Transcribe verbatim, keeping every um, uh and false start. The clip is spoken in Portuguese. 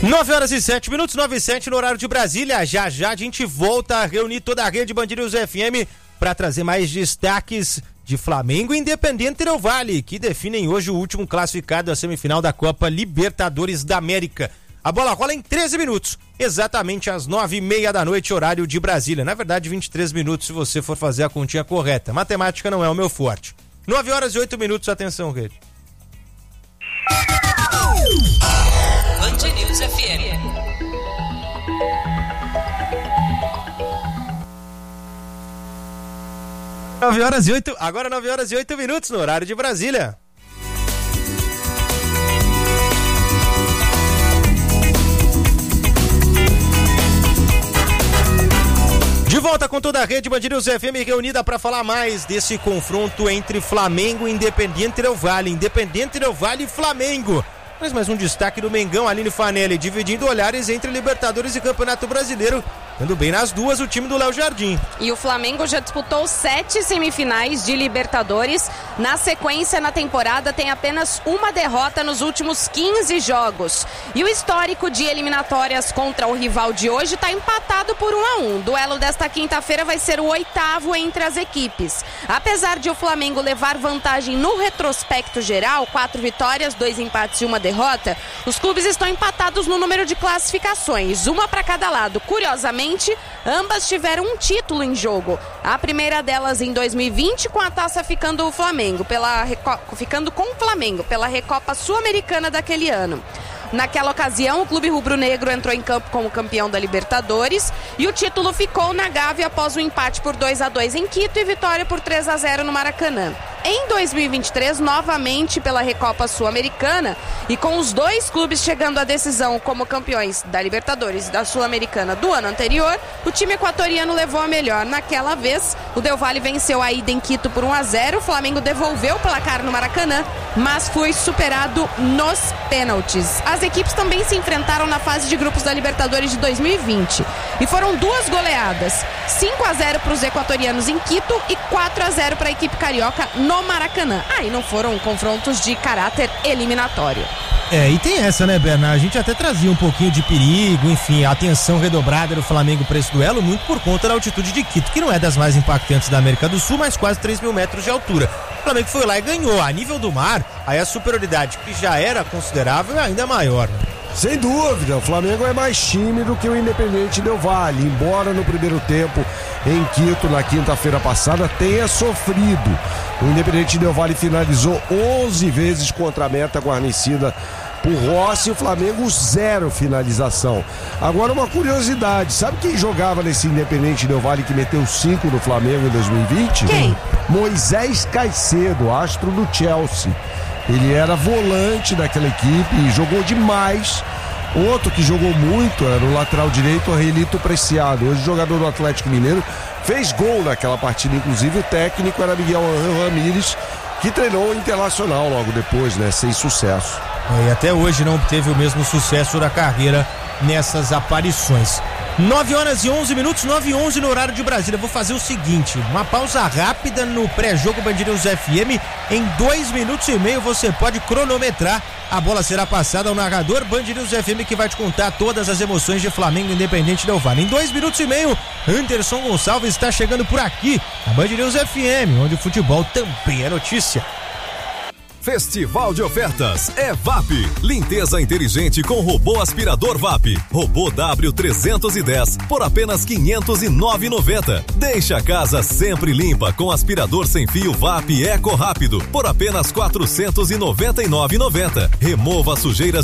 nove horas e sete minutos, nove e sete no horário de Brasília. Já já a gente volta a reunir toda a rede Band News F M para trazer mais destaques de Flamengo e Independiente Del Valle, que definem hoje o último classificado da semifinal da Copa Libertadores da América. A bola rola em treze minutos, exatamente às nove e meia da noite, horário de Brasília. Na verdade, vinte e três minutos se você for fazer a continha correta. Matemática não é o meu forte. nove horas e oito minutos, atenção, rede. Band News F M. nove horas e oito, agora nove horas e oito minutos no horário de Brasília. De volta com toda a rede Band News F M reunida para falar mais desse confronto entre Flamengo e Independiente Del Valle. Independiente Del Valle e Flamengo. Mas mais um destaque do Mengão, Aline Fanelli, dividindo olhares entre Libertadores e Campeonato Brasileiro. Indo bem nas duas, o time do Léo Jardim. E o Flamengo já disputou sete semifinais de Libertadores. Na sequência, na temporada, tem apenas uma derrota nos últimos quinze jogos. E o histórico de eliminatórias contra o rival de hoje está empatado por um a um. O duelo desta quinta-feira vai ser o oitavo entre as equipes. Apesar de o Flamengo levar vantagem no retrospecto geral, quatro vitórias, dois empates e uma derrota, os clubes estão empatados no número de classificações, uma para cada lado. Curiosamente, ambas tiveram um título em jogo. A primeira delas em dois mil e vinte, com a taça ficando o Flamengo, pela Reco... ficando com o Flamengo pela Recopa Sul-Americana daquele ano. Naquela ocasião, o clube rubro-negro entrou em campo como campeão da Libertadores e o título ficou na Gávea após o empate por dois a dois em Quito e vitória por três a zero no Maracanã. Em dois mil e vinte e três, novamente pela Recopa Sul-Americana e com os dois clubes chegando à decisão como campeões da Libertadores e da Sul-Americana do ano anterior, o time equatoriano levou a melhor. Naquela vez, o Del Valle venceu a ida em Quito por um a zero, o Flamengo devolveu o placar no Maracanã, mas foi superado nos pênaltis. As equipes também se enfrentaram na fase de grupos da Libertadores de dois mil e vinte e foram duas goleadas, cinco a zero para os equatorianos em Quito e quatro a zero para a equipe carioca no Maracanã. Aí ah, não foram confrontos de caráter eliminatório. É, e tem essa, né, Bernardo? A gente até trazia um pouquinho de perigo, enfim, a atenção redobrada do Flamengo para esse duelo, muito por conta da altitude de Quito, que não é das mais impactantes da América do Sul, mas quase três mil metros de altura. O Flamengo foi lá e ganhou. A nível do mar, aí a superioridade, que já era considerável, é ainda maior, né? Sem dúvida, o Flamengo é mais time do que o Independiente Del Valle, embora no primeiro tempo em Quito, na quinta-feira passada, tenha sofrido. O Independiente Del Valle finalizou onze vezes contra a meta guarnecida por Rossi e o Flamengo zero finalização. Agora uma curiosidade, sabe quem jogava nesse Independiente Del Valle que meteu cinco no Flamengo em dois mil e vinte? Quem? Moisés Caicedo, astro do Chelsea. Ele era volante daquela equipe e jogou demais. Outro que jogou muito era o lateral direito, Aurelito Preciado, hoje jogador do Atlético Mineiro, fez gol naquela partida, inclusive o técnico era Miguel Ramírez, que treinou o Internacional logo depois, né, sem sucesso. É, e até hoje não teve o mesmo sucesso da carreira nessas aparições. nove horas e onze minutos, nove e onze no horário de Brasília. Vou fazer o seguinte, uma pausa rápida no pré-jogo Band News F M. Em dois minutos e meio você pode cronometrar. A bola será passada ao narrador Band News F M, que vai te contar todas as emoções de Flamengo e Independiente Del Valle. Em dois minutos e meio, Anderson Gonçalves está chegando por aqui, na Band News F M, onde o futebol também é notícia. Festival de ofertas é V A P. Limpeza inteligente com robô aspirador V A P. Robô W trezentos e dez por apenas quinhentos e nove reais e noventa centavos. Deixa a casa sempre limpa com aspirador sem fio V A P Eco Rápido por apenas quatrocentos e noventa e nove reais e noventa centavos. Remova sujeiras